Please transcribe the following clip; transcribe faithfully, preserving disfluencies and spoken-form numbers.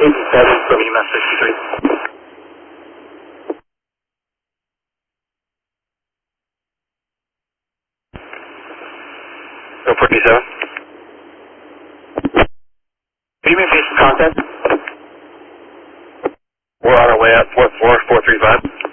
eighty-seven from E M S sixty-three. Go forty-seven. Can you maintain some contact? We're on our way up, fourth floor, four three five.